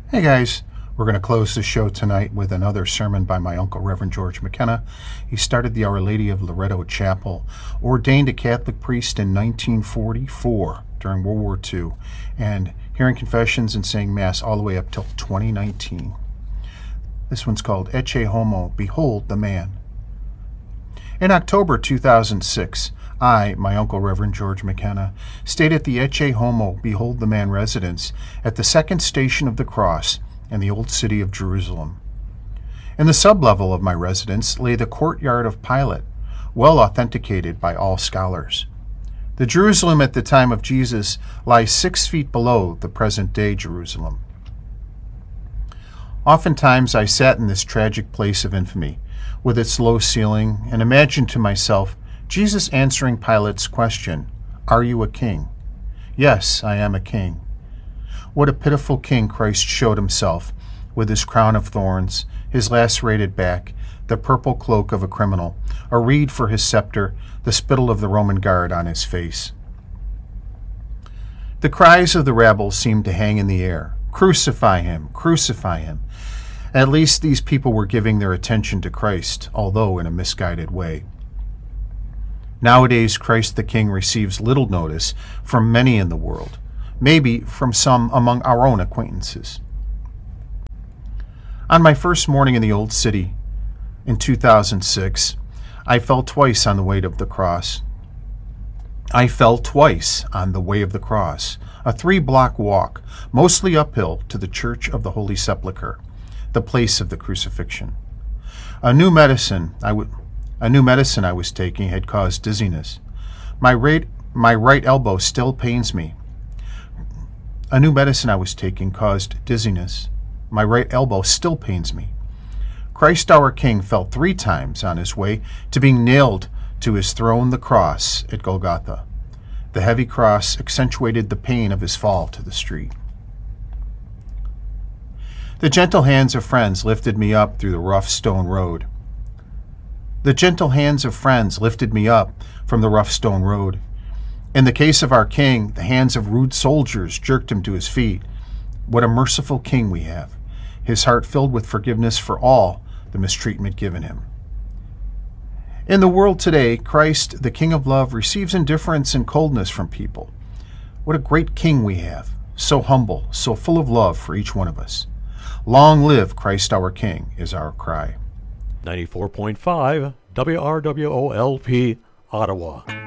Hey guys, we're going to close the show tonight with another sermon by my uncle, Reverend George McKenna. He started the Our Lady of Loretto Chapel, ordained a Catholic priest in 1944 during World War II, and hearing confessions and saying Mass all the way up till 2019. This one's called Ecce Homo, Behold the Man. In October 2006, I, my uncle Reverend George McKenna, stayed at the Ecce Homo, Behold the Man residence at the second station of the cross in the old city of Jerusalem. In the sublevel of my residence lay the courtyard of Pilate, well authenticated by all scholars. The Jerusalem at the time of Jesus lies 6 feet below the present-day Jerusalem. Oftentimes I sat in this tragic place of infamy, with its low ceiling, and imagined to myself Jesus answering Pilate's question, "Are you a king?" "Yes, I am a king." What a pitiful king Christ showed himself, with his crown of thorns, his lacerated back, the purple cloak of a criminal, a reed for his scepter, the spittle of the Roman guard on his face. The cries of the rabble seemed to hang in the air. Crucify him! Crucify him! At least these people were giving their attention to Christ, although in a misguided way. Nowadays, Christ the King receives little notice from many in the world, maybe from some among our own acquaintances. On my first morning in the old city in 2006, I fell twice on the way of the cross. I fell twice on the way of the cross, a 3-block walk, mostly uphill, to the Church of the Holy Sepulchre, the place of the crucifixion. A new medicine I was taking had caused dizziness. My right elbow still pains me. A new medicine I was taking caused dizziness. My right elbow still pains me. Christ our King fell 3 times on his way to being nailed to his throne, the cross at Golgotha. The heavy cross accentuated the pain of his fall to the street. The gentle hands of friends lifted me up through the rough stone road. The gentle hands of friends lifted me up from the rough stone road. In the case of our King, the hands of rude soldiers jerked him to his feet. What a merciful King we have, his heart filled with forgiveness for all the mistreatment given him. In the world today, Christ, the King of love, receives indifference and coldness from people. What a great King we have, so humble, so full of love for each one of us. Long live Christ our King is our cry. 94.5 WRWOLP, Ottawa.